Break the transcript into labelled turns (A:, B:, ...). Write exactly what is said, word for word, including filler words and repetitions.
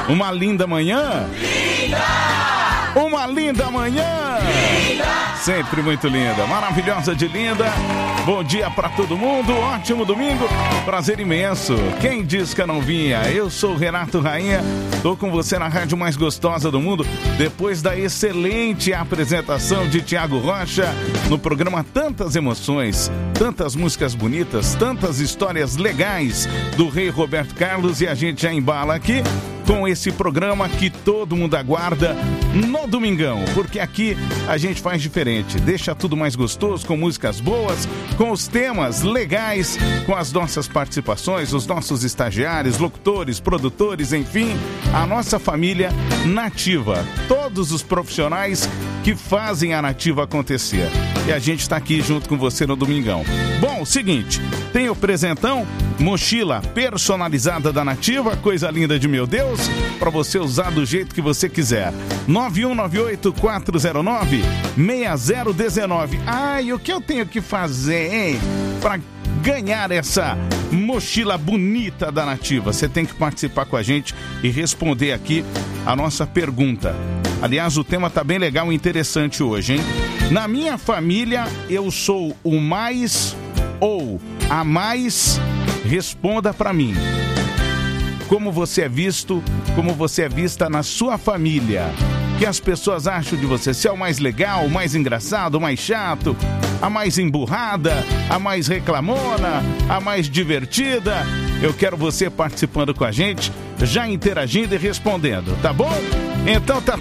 A: Uma linda manhã. Linda! Uma linda manhã. Linda! Sempre muito linda, maravilhosa de linda. Bom dia pra todo mundo, ótimo domingo, prazer imenso. Quem disse que eu não vinha? Eu sou o Renato Rainha, tô com você na rádio mais gostosa do mundo, depois da excelente apresentação de Tiago Rocha no programa Tantas Emoções, tantas músicas bonitas, tantas histórias legais do rei Roberto Carlos, e a gente já embala aqui com esse programa que todo mundo aguarda no domingão, porque aqui a gente faz diferente, deixa tudo mais gostoso, com músicas boas, com os temas legais, com as nossas participações, os nossos estagiários, locutores, produtores, enfim, a nossa família nativa, todos os profissionais que fazem a Nativa acontecer. E a gente está aqui junto com você no domingão. Bom, seguinte, tem o presentão, mochila personalizada da Nativa, coisa linda de meu Deus, para você usar do jeito que você quiser. nove um nove oito quatro zero nove seis zero um nove. Ai, o que eu tenho que fazer, hein, para ganhar essa mochila bonita da Nativa? Você tem que participar com a gente e responder aqui a nossa pergunta. Aliás, o tema tá bem legal e interessante hoje, hein? Na minha família, eu sou o mais ou a mais? Responda para mim. Como você é visto, como você é vista na sua família? O que as pessoas acham de você? Se é o mais legal, o mais engraçado, o mais chato, a mais emburrada, a mais reclamona, a mais divertida? Eu quero você participando com a gente, já interagindo e respondendo, tá bom? Então tá